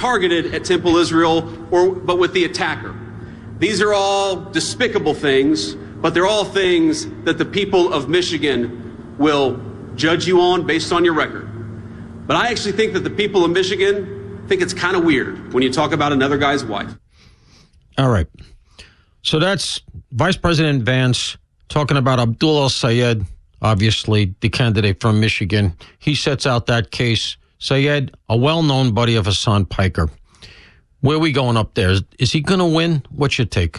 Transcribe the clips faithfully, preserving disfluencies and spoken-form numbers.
targeted at Temple Israel, or but with the attacker. These are all despicable things, but they're all things that the people of Michigan will judge you on based on your record. But I actually think that the people of Michigan think it's kind of weird when you talk about another guy's wife. All right. So that's Vice President Vance talking about Abdul El-Sayed, obviously the candidate from Michigan. He sets out that case. Sayed, a well-known buddy of Hassan Piker. Where are we going up there? Is, is he going to win? What's your take?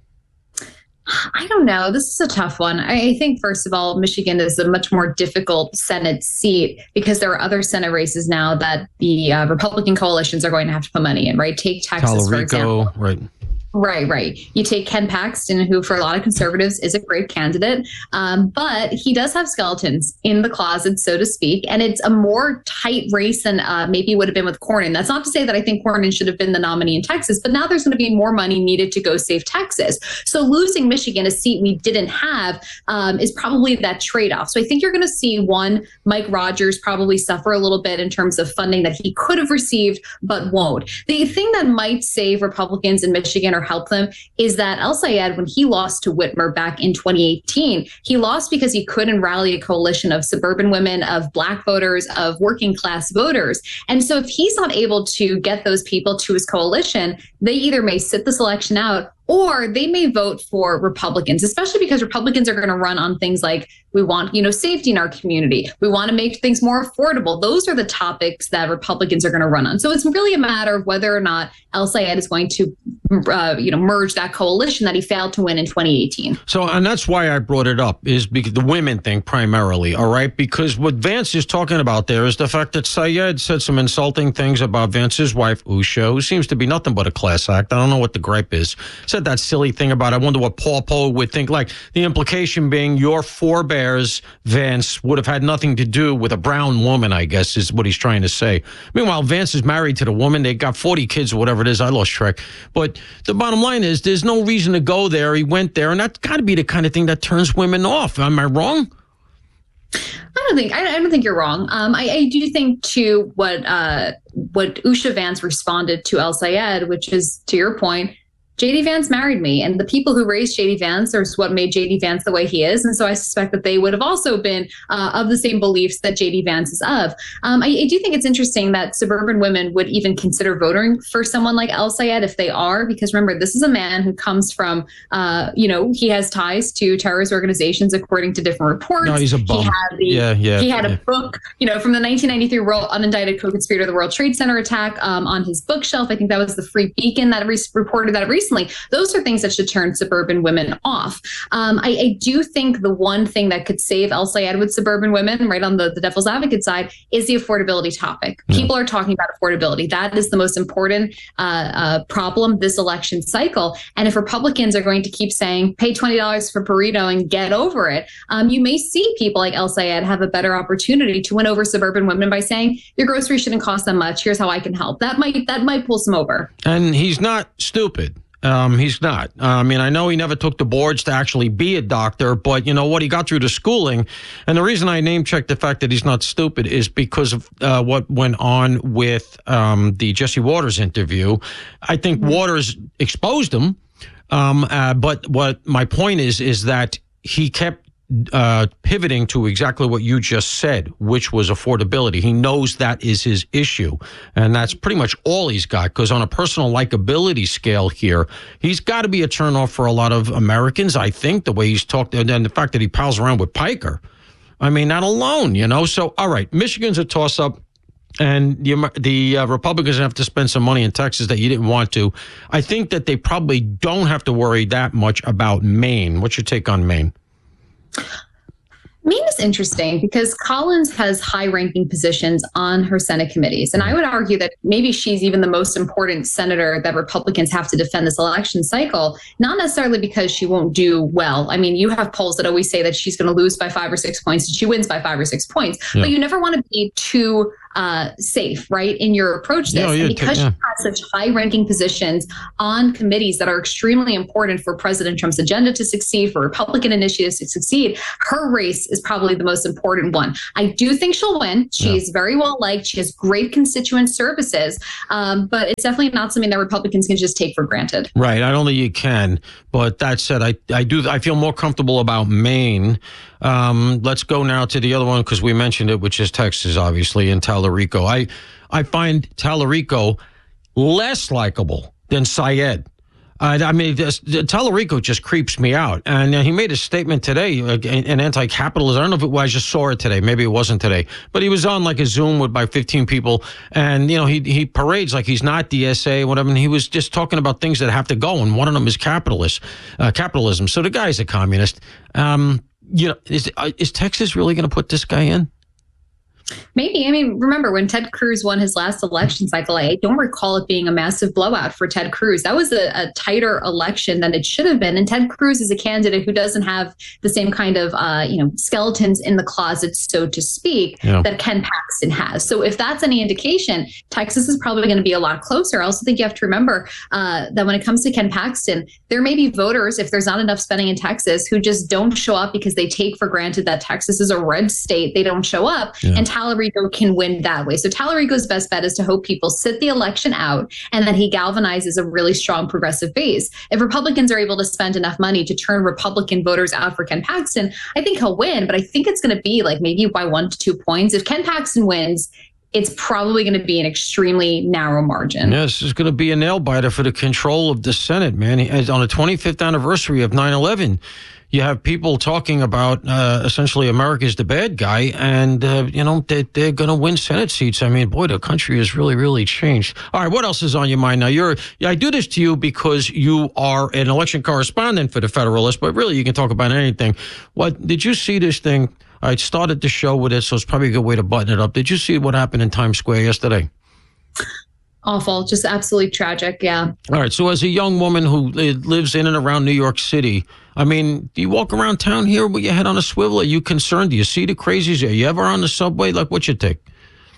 I don't know. This is a tough one. I think, first of all, Michigan is a much more difficult Senate seat because there are other Senate races now that the uh, Republican coalitions are going to have to put money in, right? Take Texas, for example. Right. Right, right. You take Ken Paxton, who for a lot of conservatives is a great candidate, um, but he does have skeletons in the closet, so to speak, and it's a more tight race than uh, maybe it would have been with Cornyn. That's not to say that I think Cornyn should have been the nominee in Texas, but now there's going to be more money needed to go save Texas. So losing Michigan, a seat we didn't have, um, is probably that trade-off. So I think you're going to see, one, Mike Rogers probably suffer a little bit in terms of funding that he could have received but won't. The thing that might save Republicans in Michigan or help them is that El-Sayed, when he lost to Whitmer back in twenty eighteen, he lost because he couldn't rally a coalition of suburban women, of Black voters, of working class voters. And so if he's not able to get those people to his coalition, they either may sit this election out or they may vote for Republicans, especially because Republicans are going to run on things like, we want, you know, safety in our community. We want to make things more affordable. Those are the topics that Republicans are going to run on. So it's really a matter of whether or not El-Sayed is going to, uh, you know, merge that coalition that he failed to win in twenty eighteen. So, and that's why I brought it up, is because the women thing primarily, all right? Because what Vance is talking about there is the fact that Sayed said some insulting things about Vance's wife, Usha, who seems to be nothing but a class act. I don't know what the gripe is. Said that silly thing about, I wonder what Paul Poe would think. Like, the implication being your forebears, Vance, would have had nothing to do with a brown woman, I guess, is what he's trying to say. Meanwhile, Vance is married to the woman. They got forty kids or whatever it is. I lost track. But the bottom line is there's no reason to go there. He went there, and that's got to be the kind of thing that turns women off. Am I wrong? I don't think I don't think you're wrong. Um, I, I do think too what uh, what Usha Vance responded to El-Sayed, which is, to your point, J D Vance married me, and the people who raised J D Vance are what made J D Vance the way he is. And so I suspect that they would have also been uh, of the same beliefs that J D Vance is of. Um, I, I do think it's interesting that suburban women would even consider voting for someone like El-Sayed if they are, because remember, this is a man who comes from, uh, you know, he has ties to terrorist organizations according to different reports. No, he's a bum. He had, the, yeah, yeah, he had yeah. a book, you know, from the nineteen ninety-three World Unindicted Co-Conspirator of the World Trade Center attack um, on his bookshelf. I think that was the Free Beacon that re- reported that recently. Those are things that should turn suburban women off. Um, I, I do think the one thing that could save El-Sayed with suburban women, right on the, the devil's advocate side, is the affordability topic. Yeah. People are talking about affordability. That is the most important uh, uh, problem this election cycle. And if Republicans are going to keep saying, pay twenty dollars for burrito and get over it, um, you may see people like El-Sayed have a better opportunity to win over suburban women by saying, your groceries shouldn't cost that much. Here's how I can help. That might that might pull some over. And he's not stupid. Um, he's not. Uh, I mean, I know he never took the boards to actually be a doctor, but you know what? He got through the schooling. And the reason I name checked the fact that he's not stupid is because of uh, what went on with um, the Jesse Waters interview. I think mm-hmm. Waters exposed him. Um, uh, but what my point is, is that he kept uh, pivoting to exactly what you just said, which was affordability. He knows that is his issue. And that's pretty much all he's got, because on a personal likability scale here, he's got to be a turnoff for a lot of Americans, I think, the way he's talked, and then the fact that he pals around with Piker. I mean, that alone, you know? So, all right, Michigan's a toss-up. And the, the uh, Republicans have to spend some money in Texas that you didn't want to. I think that they probably don't have to worry that much about Maine. What's your take on Maine? Maine is interesting because Collins has high-ranking positions on her Senate committees. And I would argue that maybe she's even the most important senator that Republicans have to defend this election cycle, not necessarily because she won't do well. I mean, you have polls that always say that she's going to lose by five or six points and she wins by five or six points. Yeah. But you never want to be too uh, safe, right, in your approach this. Yeah, yeah, and because yeah. she has such high-ranking positions on committees that are extremely important for President Trump's agenda to succeed, for Republican initiatives to succeed, her race is probably the most important one. I do think she'll win. She's yeah. very well liked. She has great constituent services, um, but it's definitely not something that Republicans can just take for granted. Right. I don't think you can. But that said, I, I do. I feel more comfortable about Maine. Um, let's go now to the other one because we mentioned it, which is Texas, obviously, and Tallarico. I I find Tallarico less likable than Syed. Uh, I mean, this, Tallarico just creeps me out. And uh, he made a statement today, uh, an anti-capitalist. I don't know if it was, I just saw it today. Maybe it wasn't today. But he was on like a Zoom with about fifteen people. And, you know, he he parades like he's not D S A, whatever. And he was just talking about things that have to go. And one of them is capitalist, uh, capitalism. So the guy's a communist. Um, you know, is, uh, is Texas really going to put this guy in? Maybe. I mean, remember when Ted Cruz won his last election cycle, I don't recall it being a massive blowout for Ted Cruz. That was a, a tighter election than it should have been. And Ted Cruz is a candidate who doesn't have the same kind of, uh, you know, skeletons in the closet, so to speak, yeah. that Ken Paxton has. So if that's any indication, Texas is probably going to be a lot closer. I also think you have to remember uh, that when it comes to Ken Paxton, there may be voters, if there's not enough spending in Texas, who just don't show up because they take for granted that Texas is a red state. They don't show up. Yeah. And Tallarico can win that way. So Tallarico's best bet is to hope people sit the election out and that he galvanizes a really strong progressive base. If Republicans are able to spend enough money to turn Republican voters out for Ken Paxton, I think he'll win, but I think it's going to be like maybe by one to two points. If Ken Paxton wins, it's probably going to be an extremely narrow margin. Yes, it's going to be a nail biter for the control of the Senate, man. On the twenty-fifth anniversary of nine eleven, you have people talking about uh, essentially America's the bad guy, and, uh, you know, they, they're going to win Senate seats. I mean, boy, the country has really, really changed. All right, what else is on your mind now? You're, I do this to you because you are an election correspondent for the Federalist, but really you can talk about anything. What did you see this thing? I started the show with it, so it's probably a good way to button it up. Did you see what happened in Times Square yesterday? Awful, just absolutely tragic, yeah. All right, so as a young woman who lives in and around New York City, I mean, do you walk around town here with your head on a swivel? Are you concerned? Do you see the crazies? Are you ever on the subway? Like, what's your take?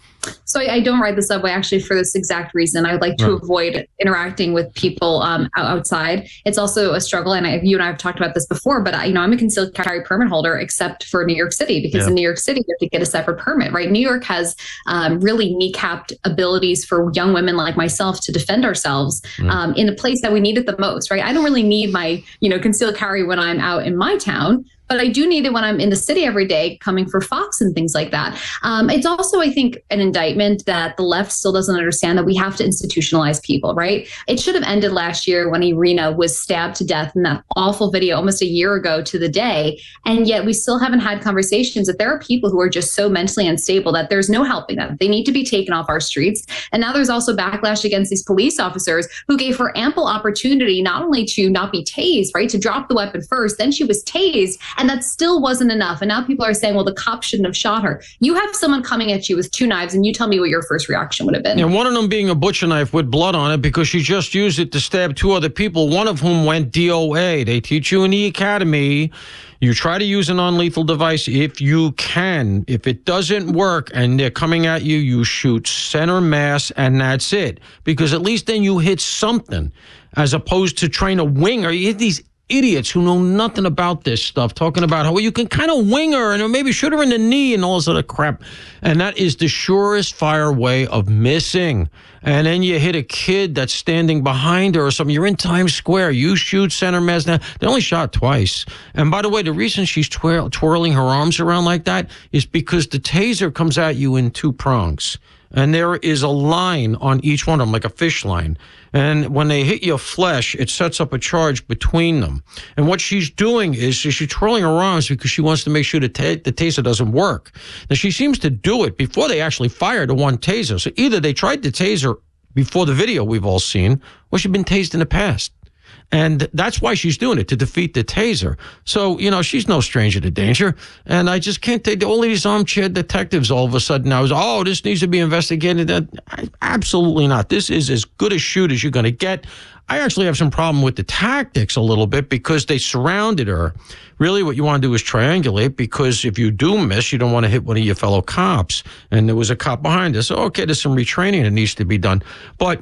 So I, I don't ride the subway actually for this exact reason. I like to right. avoid interacting with people um, outside. It's also a struggle, and I, you and I have talked about this before. But I, you know, I'm a concealed carry permit holder, except for New York City, because yeah. in New York City you have to get a separate permit. Right? New York has um, really kneecapped abilities for young women like myself to defend ourselves mm. um, in a place that we need it the most. Right? I don't really need my you know concealed carry when I'm out in my town. But I do need it when I'm in the city every day coming for Fox and things like that. Um, it's also, I think, an indictment that the left still doesn't understand that we have to institutionalize people, right? It should have ended last year when Irina was stabbed to death in that awful video almost a year ago to the day. And yet we still haven't had conversations that there are people who are just so mentally unstable that there's no helping them. They need to be taken off our streets. And now there's also backlash against these police officers who gave her ample opportunity not only to not be tased, right, to drop the weapon first, then she was tased. And that still wasn't enough. And now people are saying, well, the cop shouldn't have shot her. You have someone coming at you with two knives, and you tell me what your first reaction would have been. And one of them being a butcher knife with blood on it because she just used it to stab two other people, one of whom went D O A. They teach you in the academy. You try to use a non-lethal device if you can. If it doesn't work and they're coming at you, you shoot center mass, and that's it. Because at least then you hit something, as opposed to trying to wing her. You hit these idiots who know nothing about this stuff talking about how well, you can kind of wing her and maybe shoot her in the knee and all this other crap. And that is the surest fire way of missing. And then you hit a kid that's standing behind her or something. You're in Times Square. You shoot center mass. Now, they only shot twice. And by the way, the reason she's twirl- twirling her arms around like that is because the taser comes at you in two prongs. And there is a line on each one of them, like a fish line. And when they hit your flesh, it sets up a charge between them. And what she's doing is she's twirling her arms because she wants to make sure the, ta- the taser doesn't work. Now, she seems to do it before they actually fire the one taser. So either they tried to taser before the video we've all seen, or she'd been tased in the past. And that's why she's doing it, to defeat the taser. So, you know, she's no stranger to danger. And I just can't take all these armchair detectives all of a sudden. I was, oh, this needs to be investigated. Absolutely not. This is as good a shoot as you're going to get. I actually have some problem with the tactics a little bit because they surrounded her. Really, what you want to do is triangulate, because if you do miss, you don't want to hit one of your fellow cops. And there was a cop behind us. Okay, there's some retraining that needs to be done. But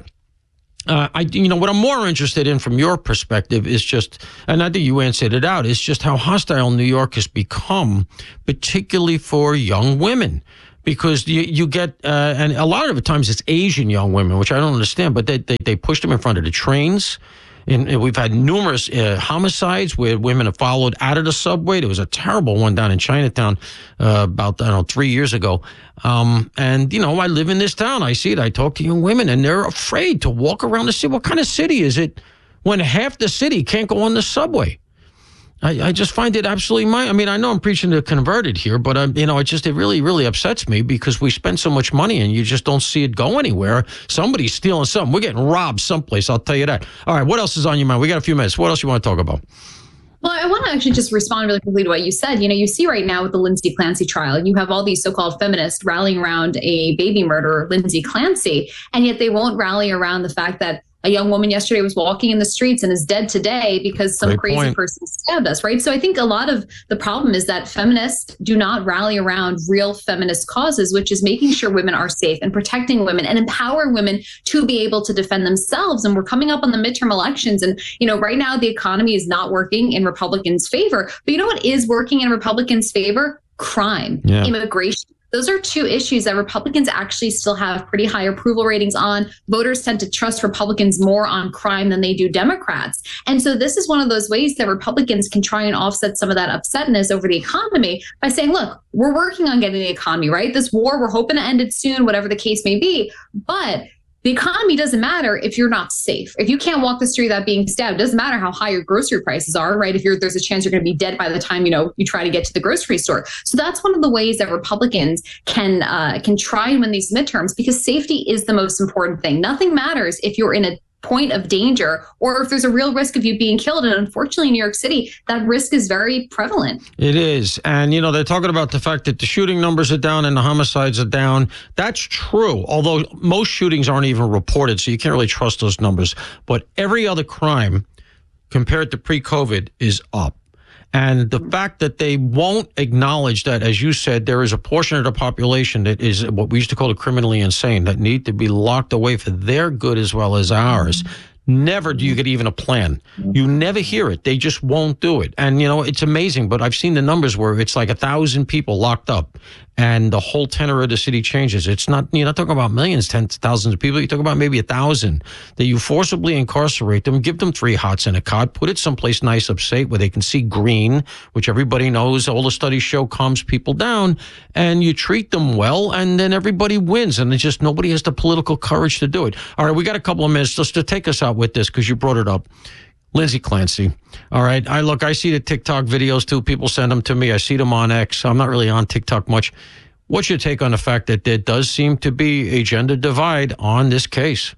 Uh, I, you know, what I'm more interested in from your perspective is just, and I think you answered it out, is just how hostile New York has become, particularly for young women. Because you, you get, uh, and a lot of the times it's Asian young women, which I don't understand, but they, they, they push them in front of the trains. And, and we've had numerous uh, homicides where women have followed out of the subway. There was a terrible one down in Chinatown uh, about, I don't know, three years ago. Um, and, you know, I live in this town. I see it. I talk to young women, and they're afraid to walk around the city. What kind of city is it when half the city can't go on the subway? I, I just find it absolutely my. I mean, I know I'm preaching to converted here, but um, you know, it just it really, really upsets me because we spend so much money and you just don't see it go anywhere. Somebody's stealing something. We're getting robbed someplace. I'll tell you that. All right, what else is on your mind? We got a few minutes. What else you want to talk about? Well, I want to actually just respond really quickly to what you said. You know, you see right now with the Lindsay Clancy trial, you have all these so-called feminists rallying around a baby murderer, Lindsay Clancy, and yet they won't rally around the fact that a young woman yesterday was walking in the streets and is dead today because some Great crazy point. person stabbed us, right? So I think a lot of the problem is that feminists do not rally around real feminist causes, which is making sure women are safe and protecting women and empowering women to be able to defend themselves. And we're coming up on the midterm elections. And, you know, right now the economy is not working in Republicans' favor. But you know what is working in Republicans' favor? Crime, Yeah. immigration. Those are two issues that Republicans actually still have pretty high approval ratings on. Voters tend to trust Republicans more on crime than they do Democrats. And so this is one of those ways that Republicans can try and offset some of that upsetness over the economy by saying, look, we're working on getting the economy right. This war, we're hoping to end it soon, whatever the case may be. But the economy doesn't matter if you're not safe. If you can't walk the street without being stabbed, it doesn't matter how high your grocery prices are, right? If you're, there's a chance you're going to be dead by the time, you know, you try to get to the grocery store. So that's one of the ways that Republicans can uh, can try and win these midterms, because safety is the most important thing. Nothing matters if you're in a point of danger or if there's a real risk of you being killed. And unfortunately, in New York City, that risk is very prevalent. It is. And, you know, they're talking about the fact that the shooting numbers are down and the homicides are down. That's true, although most shootings aren't even reported, so you can't really trust those numbers. But every other crime compared to pre-COVID is up. And the fact that they won't acknowledge that, as you said, there is a portion of the population that is what we used to call it criminally insane, that need to be locked away for their good as well as ours. Never do you get even a plan. You never hear it. They just won't do it. And, you know, it's amazing, but I've seen the numbers where it's like a thousand people locked up and the whole tenor of the city changes. It's not, you're not talking about millions, tens of thousands of people. You're talking about maybe a thousand that you forcibly incarcerate them, give them three hots in a cot, put it someplace nice upstate where they can see green, which everybody knows, all the studies show calms people down, and you treat them well, and then everybody wins. And it's just nobody has the political courage to do it. All right, we got a couple of minutes just to take us out with this because you brought it up. Lindsay Clancy. All right. I look, I see the TikTok videos too. People send them to me. I see them on X. I'm not really on TikTok much. What's your take on the fact that there does seem to be a gender divide on this case?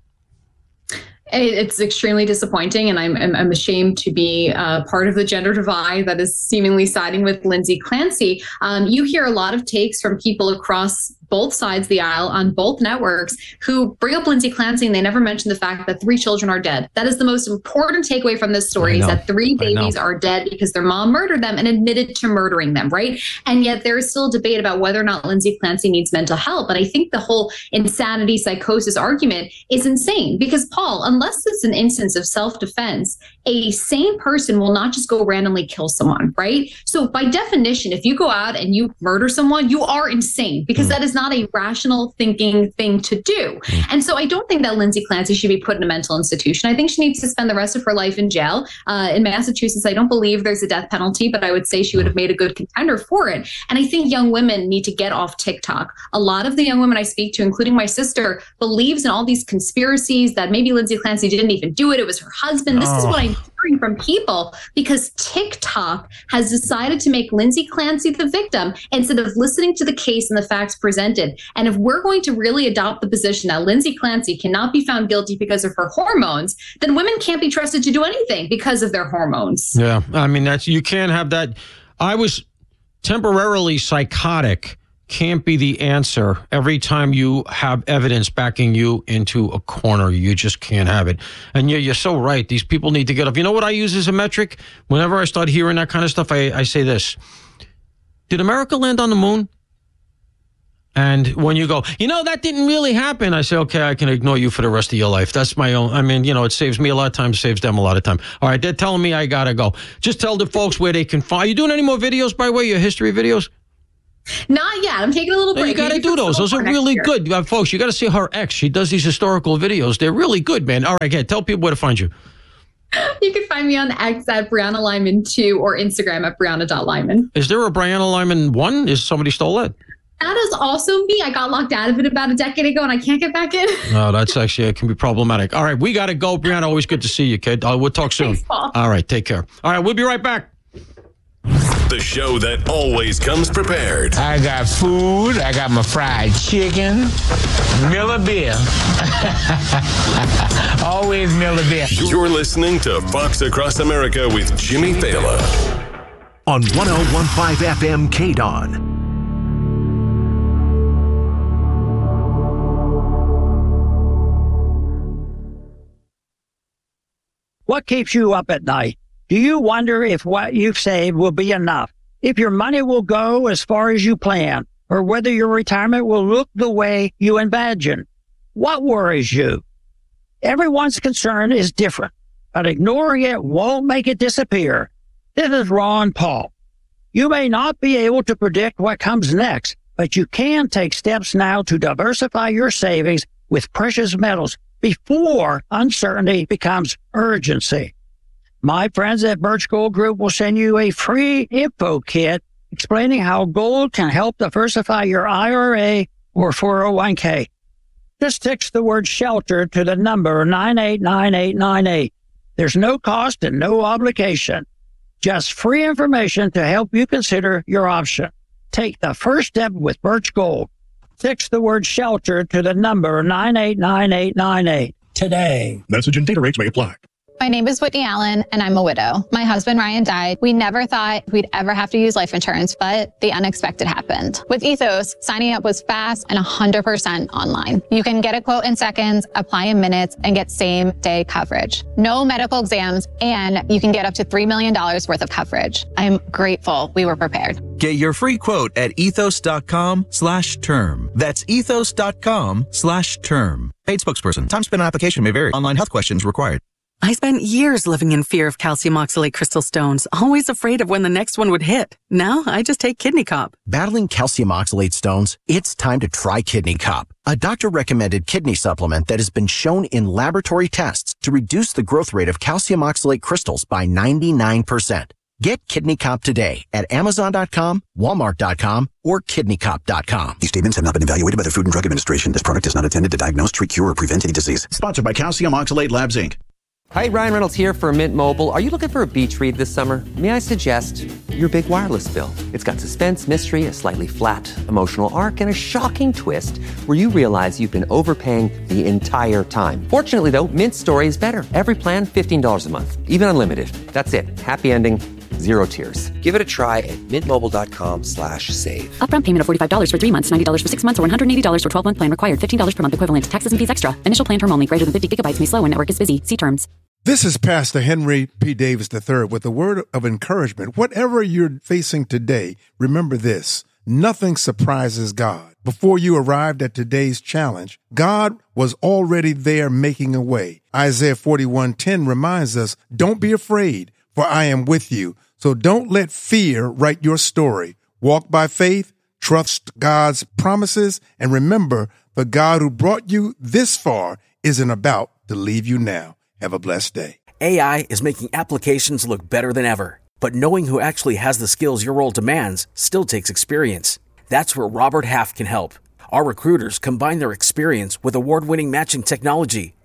It's extremely disappointing, and I'm, I'm ashamed to be uh, part of the gender divide that is seemingly siding with Lindsay Clancy. Um, you hear a lot of takes from people across both sides of the aisle on both networks who bring up Lindsay Clancy, and they never mention the fact that three children are dead. That is the most important takeaway from this story, is that three babies are dead because their mom murdered them and admitted to murdering them, right? And yet there is still a debate about whether or not Lindsay Clancy needs mental help. But I think the whole insanity psychosis argument is insane because, Paul, unless it's an instance of self-defense, a sane person will not just go randomly kill someone, right? So by definition, if you go out and you murder someone, you are insane because mm. that is not a rational thinking thing to do. Mm. And so I don't think that Lindsay Clancy should be put in a mental institution. I think she needs to spend the rest of her life in jail. Uh, in Massachusetts, I don't believe there's a death penalty, but I would say she would have made a good contender for it. And I think young women need to get off TikTok. A lot of the young women I speak to, including my sister, believes in all these conspiracies that maybe Lindsay Clancy didn't even do it. It was her husband. This oh. is what I'm hearing from people because TikTok has decided to make Lindsay Clancy the victim instead of listening to the case and the facts presented. And if we're going to really adopt the position that Lindsay Clancy cannot be found guilty because of her hormones, then women can't be trusted to do anything because of their hormones. Yeah, I mean, that's you can't have that. I was temporarily psychotic. Can't be the answer. Every time you have evidence backing you into a corner, you just can't have it. And you're, you're so right. These people need to get up. You know what I use as a metric? Whenever I start hearing that kind of stuff, I, I say this. Did America land on the moon? And when you go, you know, that didn't really happen, I say, okay, I can ignore you for the rest of your life. That's my own. I mean, you know, it saves me a lot of time, saves them a lot of time. All right, they're telling me I got to go. Just tell the folks where they can find. Are you doing any more videos, by the way, your history videos? Not yet. I'm taking a little break. You got to do those. Those are really good. Uh, folks, you got to see her ex. She does these historical videos. They're really good, man. All right, yeah, tell people where to find you. You can find me on X at Brianna Lyman two or Instagram at Brianna dot Lyman. Is there a Brianna Lyman one? Is somebody stole that? That is also me. I got locked out of it about a decade ago, and I can't get back in. No, that's actually, it can be problematic. All right, we got to go. Brianna, always good to see you, kid. Uh, we'll talk soon. Thanks, Paul. All right, take care. All right, we'll be right back. The show that always comes prepared. I got food. I got my fried chicken. Miller beer. Always Miller beer. You're listening to Fox Across America with Jimmy Fallon. On one oh one point five F M K D O N. What keeps you up at night? Do you wonder if what you've saved will be enough? If your money will go as far as you plan? Or whether your retirement will look the way you imagine? What worries you? Everyone's concern is different, but ignoring it won't make it disappear. This is Ron Paul. You may not be able to predict what comes next, but you can take steps now to diversify your savings with precious metals before uncertainty becomes urgency. My friends at Birch Gold Group will send you a free info kit explaining how gold can help diversify your I R A or four oh one k. Just text the word shelter to the number nine eight nine eight nine eight. There's no cost and no obligation. Just free information to help you consider your option. Take the first step with Birch Gold. Text the word shelter to the number nine eight nine eight nine eight today. Message and data rates may apply. My name is Whitney Allen, and I'm a widow. My husband, Ryan, died. We never thought we'd ever have to use life insurance, but the unexpected happened. With Ethos, signing up was fast and one hundred percent online. You can get a quote in seconds, apply in minutes, and get same-day coverage. No medical exams, and you can get up to three million dollars worth of coverage. I'm grateful we were prepared. Get your free quote at ethos.com slash term. That's ethos.com slash term. Paid spokesperson. Time spent on application may vary. Online health questions required. I spent years living in fear of calcium oxalate crystal stones, always afraid of when the next one would hit. Now I just take Kidney Cop. Battling calcium oxalate stones? It's time to try Kidney Cop, a doctor-recommended kidney supplement that has been shown in laboratory tests to reduce the growth rate of calcium oxalate crystals by ninety-nine percent. Get Kidney Cop today at amazon dot com, walmart dot com, or kidney cop dot com. These statements have not been evaluated by the Food and Drug Administration. This product is not intended to diagnose, treat, cure, or prevent any disease. Sponsored by Calcium Oxalate Labs, Incorporated. Hi, Ryan Reynolds here for Mint Mobile. Are you looking for a beach read this summer? May I suggest your big wireless bill? It's got suspense, mystery, a slightly flat emotional arc, and a shocking twist where you realize you've been overpaying the entire time. Fortunately, though, Mint's story is better. Every plan, fifteen dollars a month, even unlimited. That's it. Happy ending, zero tears. Give it a try at mintmobile.com slash save. Upfront payment of forty-five dollars for three months, ninety dollars for six months, or one hundred eighty dollars for twelve-month plan required. fifteen dollars per month equivalent. Taxes and fees extra. Initial plan term only. Greater than fifty gigabytes may slow when network is busy. See terms. This is Pastor Henry P. Davis the third with a word of encouragement. Whatever you're facing today, remember this. Nothing surprises God. Before you arrived at today's challenge, God was already there making a way. Isaiah forty-one ten reminds us, don't be afraid, for I am with you. So don't let fear write your story. Walk by faith, trust God's promises, and remember, the God who brought you this far isn't about to leave you now. Have a blessed day. A I is making applications look better than ever, but knowing who actually has the skills your role demands still takes experience. That's where Robert Half can help. Our recruiters combine their experience with award-winning matching technology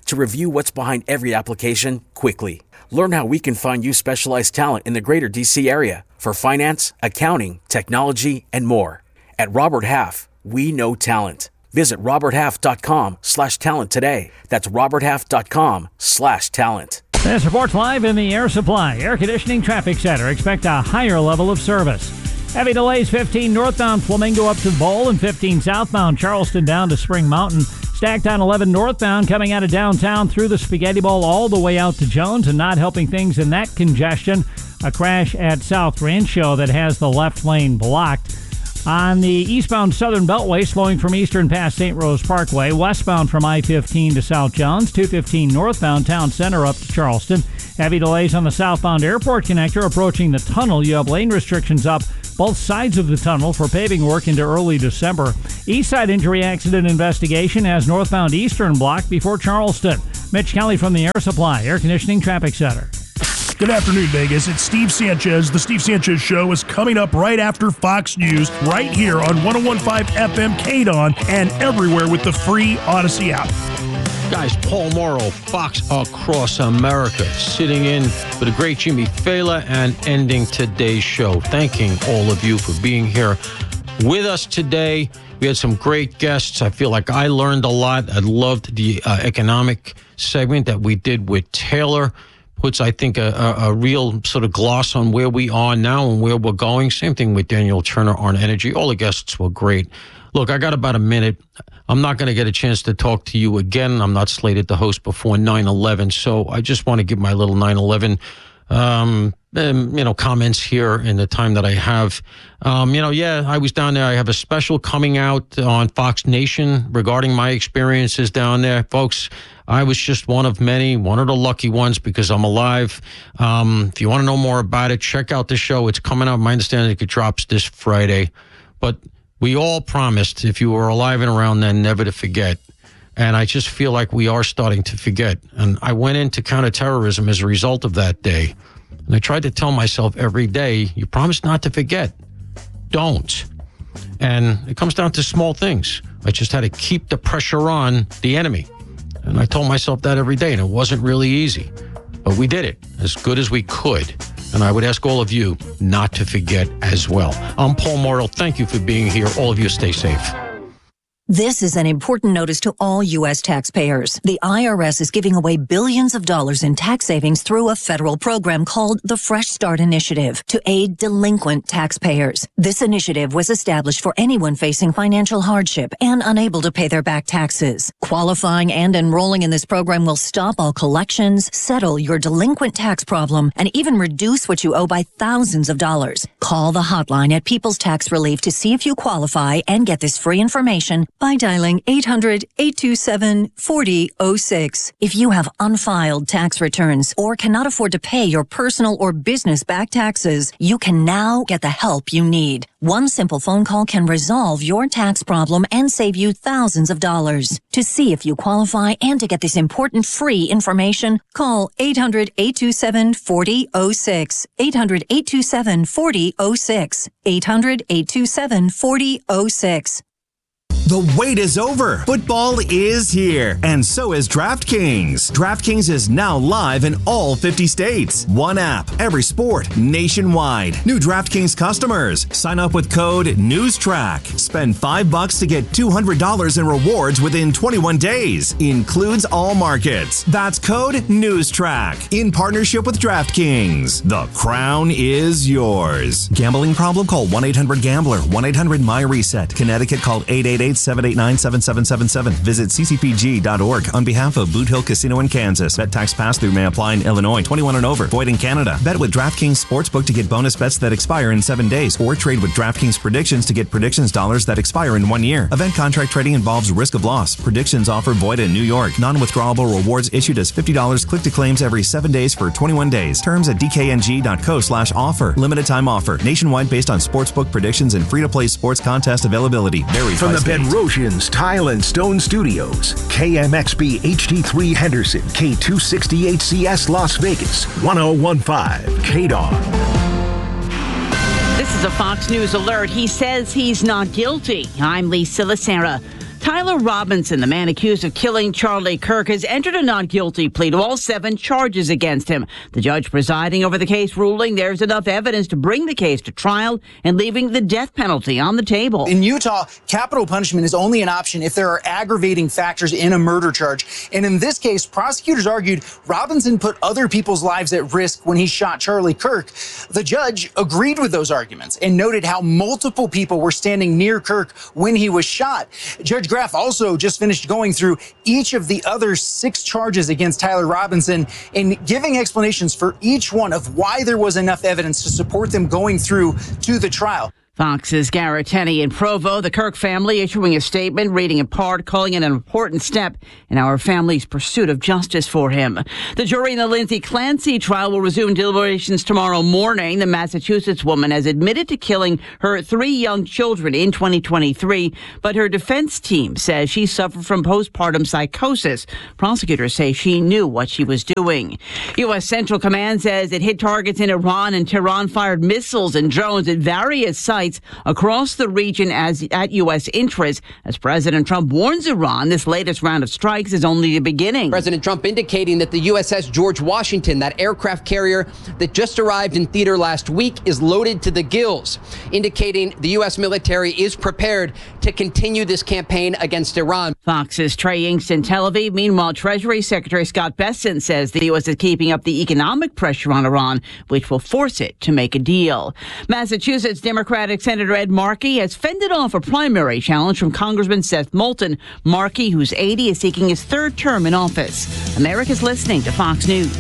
to review what's behind every application quickly. Learn how we can find you specialized talent in the greater D C area for finance, accounting, technology, and more. At Robert Half, we know talent. Visit roberthalf.com slash talent today. That's roberthalf.com slash talent. This report's live in the Air Supply Air Conditioning Traffic Center. Expect a higher level of service. Heavy delays fifteen northbound Flamingo up to Bowl and fifteen southbound Charleston down to Spring Mountain. Stacked on eleven northbound coming out of downtown through the Spaghetti Bowl all the way out to Jones, and not helping things in that congestion, a crash at South Rancho that has the left lane blocked. On the eastbound Southern Beltway, slowing from Eastern past Saint Rose Parkway, westbound from I fifteen to South Jones, two fifteen northbound Town Center up to Charleston. Heavy delays on the southbound Airport Connector approaching the tunnel. You have lane restrictions up both sides of the tunnel for paving work into early December. East Side Injury Accident Investigation has northbound Eastern blocked before Charleston. Mitch Kelly from the Air Supply Air Conditioning Traffic Center. Good afternoon, Vegas. It's Steve Sanchez. The Steve Sanchez Show is coming up right after Fox News, right here on one oh one point five F M K D O N and everywhere with the free Odyssey app. Guys, Paul Morrow, Fox Across America, sitting in for the great Jimmy Fela and ending today's show. Thanking all of you for being here with us today. We had some great guests. I feel like I learned a lot. I loved the uh, economic segment that we did with Taylor. Puts, I think, a, a, a real sort of gloss on where we are now and where we're going. Same thing with Daniel Turner on energy. All the guests were great. Look, I got about a minute. I'm not going to get a chance to talk to you again. I'm not slated to host before nine eleven, so I just want to give my little nine eleven um, um, you know, comments here in the time that I have. Um, you know, yeah, I was down there. I have a special coming out on Fox Nation regarding my experiences down there. Folks, I was just one of many, one of the lucky ones because I'm alive. Um, if you want to know more about it, check out the show. It's coming out. My understanding it drops this Friday. But we all promised, if you were alive and around then, never to forget. And I just feel like we are starting to forget. And I went into counterterrorism as a result of that day. And I tried to tell myself every day, you promised not to forget. Don't. And it comes down to small things. I just had to keep the pressure on the enemy. And I told myself that every day, and it wasn't really easy. But we did it as good as we could. And I would ask all of you not to forget as well. I'm Paul Morrill. Thank you for being here. All of you stay safe. This is an important notice to all U S taxpayers. The I R S is giving away billions of dollars in tax savings through a federal program called the Fresh Start Initiative to aid delinquent taxpayers. This initiative was established for anyone facing financial hardship and unable to pay their back taxes. Qualifying and enrolling in this program will stop all collections, settle your delinquent tax problem, and even reduce what you owe by thousands of dollars. Call the hotline at People's Tax Relief to see if you qualify and get this free information by dialing eight hundred, eight two seven, four zero zero six. If you have unfiled tax returns or cannot afford to pay your personal or business back taxes, you can now get the help you need. One simple phone call can resolve your tax problem and save you thousands of dollars. To see if you qualify and to get this important free information, call eight hundred, eight two seven, four zero zero six. eight hundred, eight two seven, four zero zero six. eight hundred, eight two seven, four zero zero six. The wait is over. Football is here, and so is DraftKings. DraftKings is now live in all fifty states. One app, every sport, nationwide. New DraftKings customers, sign up with code NEWSTRACK. Spend five bucks to get two hundred dollars in rewards within twenty-one days. Includes all markets. That's code NEWSTRACK. In partnership with DraftKings. The crown is yours. Gambling problem? Call one eight hundred gambler. one eight hundred my reset. Connecticut, call eight eight eight, seven eight nine, seven seven seven seven. Visit c c p g dot org on behalf of Boot Hill Casino in Kansas. Bet tax pass-through may apply in Illinois. twenty-one and over. Void in Canada. Bet with DraftKings Sportsbook to get bonus bets that expire in seven days. Or trade with DraftKings Predictions to get predictions dollars that expire in one year. Event contract trading involves risk of loss. Predictions offer void in New York. Non-withdrawable rewards issued as fifty dollars click to claims every seven days for twenty-one days. Terms at d k n g dot co slash offer. Limited time offer. Nationwide based on sportsbook predictions and free-to-play sports contest availability. Varies From by the state. Ben Rogers Tile and Stone Studios, K M X B H D three Henderson, K two sixty H C S Las Vegas, one oh one point five K D O N. This is a Fox News alert. He says he's not guilty. I'm Lisa Lacera. Tyler Robinson, the man accused of killing Charlie Kirk, has entered a not guilty plea to all seven charges against him. The judge presiding over the case ruling there's enough evidence to bring the case to trial and leaving the death penalty on the table. In Utah, capital punishment is only an option if there are aggravating factors in a murder charge. And in this case, prosecutors argued Robinson put other people's lives at risk when he shot Charlie Kirk. The judge agreed with those arguments and noted how multiple people were standing near Kirk when he was shot. Judge Graff also just finished going through each of the other six charges against Tyler Robinson and giving explanations for each one of why there was enough evidence to support them going through to the trial. Fox's Garrett Tenney in Provo, the Kirk family issuing a statement, reading in part, calling it an important step in our family's pursuit of justice for him. The jury in the Lindsay Clancy trial will resume deliberations tomorrow morning. The Massachusetts woman has admitted to killing her three young children in twenty twenty-three, but her defense team says she suffered from postpartum psychosis. Prosecutors say she knew what she was doing. U S. Central Command says it hit targets in Iran, and Tehran fired missiles and drones at various sites across the region as at U S interests. As President Trump warns Iran, this latest round of strikes is only the beginning. President Trump indicating that the U S S George Washington, that aircraft carrier that just arrived in theater last week, is loaded to the gills, indicating the U S military is prepared to continue this campaign against Iran. Fox's Trey Inks in Tel Aviv. Meanwhile, Treasury Secretary Scott Bessent says the U S is keeping up the economic pressure on Iran, which will force it to make a deal. Massachusetts Democratic Senator Ed Markey has fended off a primary challenge from Congressman Seth Moulton. Markey, who's eighty, is seeking his third term in office. America's listening to Fox News.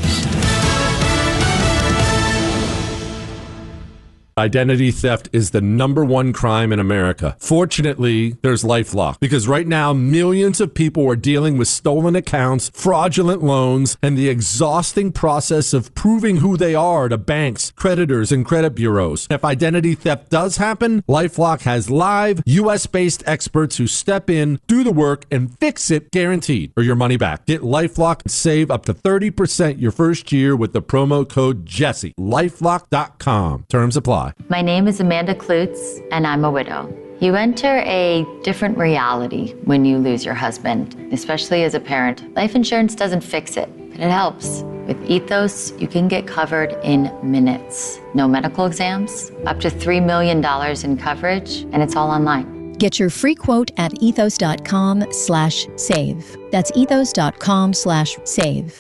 Identity theft is the number one crime in America. Fortunately, there's LifeLock, because right now millions of people are dealing with stolen accounts, fraudulent loans, and the exhausting process of proving who they are to banks, creditors, and credit bureaus. If identity theft does happen, LifeLock has live U S-based experts who step in, do the work, and fix it guaranteed, or your money back. Get LifeLock and save up to thirty percent your first year with the promo code Jesse. LifeLock dot com. Terms apply. My name is Amanda Klutz, and I'm a widow. You enter a different reality when you lose your husband, especially as a parent. Life insurance doesn't fix it, but it helps. With Ethos, you can get covered in minutes. No medical exams, up to three million dollars in coverage, and it's all online. Get your free quote at ethos.com slash save. That's ethos.com slash save.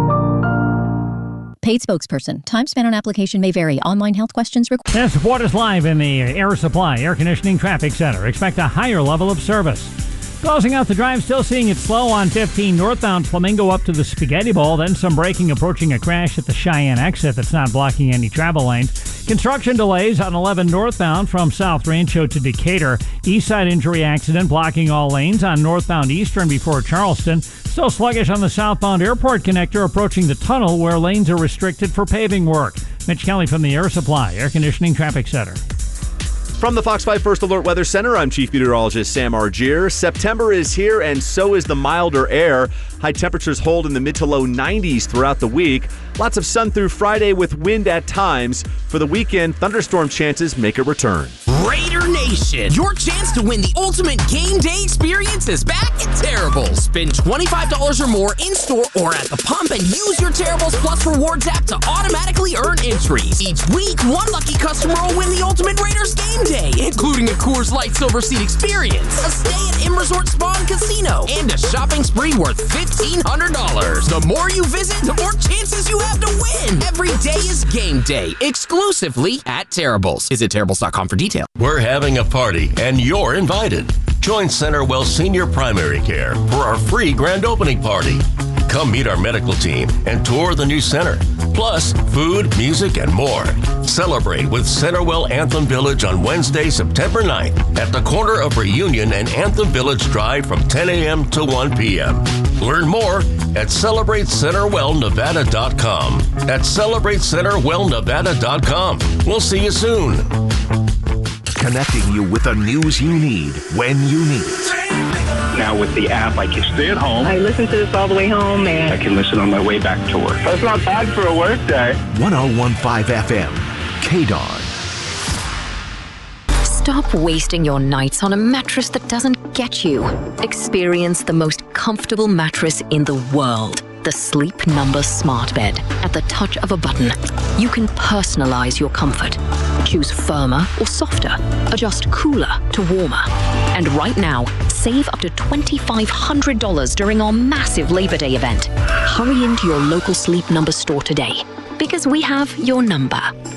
Paid spokesperson. Time spent on application may vary. Online health questions required. And support is live in the Air Supply Air Conditioning Traffic Center. Expect a higher level of service. Closing out the drive, still seeing it slow on fifteen northbound Flamingo up to the Spaghetti Bowl. Then some braking approaching a crash at the Cheyenne exit that's not blocking any travel lanes. Construction delays on eleven northbound from South Rancho to Decatur. East side injury accident blocking all lanes on northbound Eastern before Charleston. Still sluggish on the southbound airport connector approaching the tunnel where lanes are restricted for paving work. Mitch Kelly from the Air Supply Air Conditioning Traffic Center. From the Fox five First Alert Weather Center, I'm Chief Meteorologist Sam Argier. September is here, and so is the milder air. High temperatures hold in the mid to low nineties throughout the week. Lots of sun through Friday with wind at times. For the weekend, thunderstorm chances make a return. Raider Nation, your chance to win the ultimate game day experience is back at Terribles. Spend twenty-five dollars or more in-store or at the pump and use your Terribles Plus Rewards app to automatically earn entries. Each week, one lucky customer will win the ultimate Raiders game day, including a Coors Light Silver Seat experience, a stay at M Resort Spa and Casino, and a shopping spree worth fifteen hundred dollars. The more you visit, the more chances you have to win. Every day is game day, exclusively at Terribles. Visit Terribles dot com for details. We're having a party, and you're invited. Join CenterWell Senior Primary Care for our free grand opening party. Come meet our medical team and tour the new center. Plus, food, music, and more. Celebrate with CenterWell Anthem Village on Wednesday, September ninth at the corner of Reunion and Anthem Village Drive from ten a.m. to one p.m. Learn more at celebrate center well nevada dot com. At celebrate center well nevada dot com. We'll see you soon. Connecting you with the news you need when you need it. Now with the app, I can stay at home. I listen to this all the way home, and I can listen on my way back to work. That's not bad for a work day. one oh one point five F M, K D A R. Stop wasting your nights on a mattress that doesn't get you. Experience the most comfortable mattress in the world. The Sleep Number Smart Bed. At the touch of a button, you can personalize your comfort. Choose firmer or softer. Adjust cooler to warmer. And right now, save up to two thousand five hundred dollars during our massive Labor Day event. Hurry into your local Sleep Number store today, because we have your number.